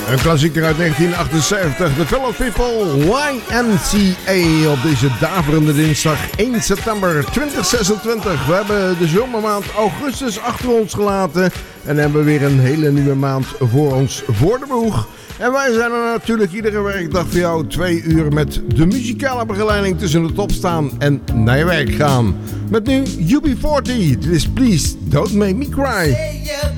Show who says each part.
Speaker 1: Een klassieker uit 1978, The Fellow People, YMCA, op deze daverende dinsdag 1 september 2026. We hebben de zomermaand augustus achter ons gelaten en hebben weer een hele nieuwe maand voor ons voor de boeg. En wij zijn er natuurlijk iedere werkdag voor jou 2 uur met de muzikale begeleiding tussen de top staan en naar je werk gaan. Met nu UB40, dit is Please Don't Make Me Cry.